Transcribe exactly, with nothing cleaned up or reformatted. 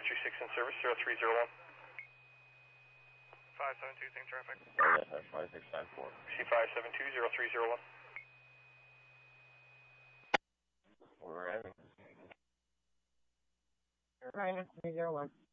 five two six in service, zero three zero one. five seven two, same traffic. five six nine four. C five seven two, zero three zero one. We're in. Rhino, three zero one.